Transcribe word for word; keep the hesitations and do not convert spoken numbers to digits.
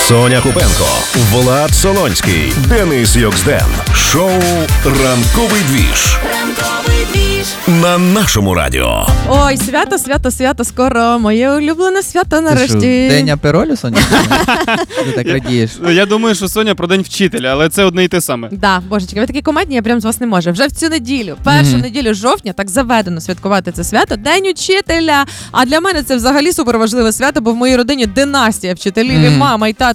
Соня Купенко, Влад Солонський, Денис Йоксден. Шоу «Ранковий двіж» Ранковий двіж на нашому радіо. Ой, свято, свято, свято, скоро. Моє улюблене свято нарешті. Ти що, День аперолю, Соня? Ти так радієш. Я думаю, що Соня про День вчителя, але це одне і те саме. Да, божечки, ви такі комедні, я прям з вас не можу. Вже в цю неділю, першу Мгм. неділю жовтня, так заведено святкувати це свято, День учителя. А для мене це взагалі суперважливе свято, бо в моїй родині династія вчителів, і Мгм. мама, і тато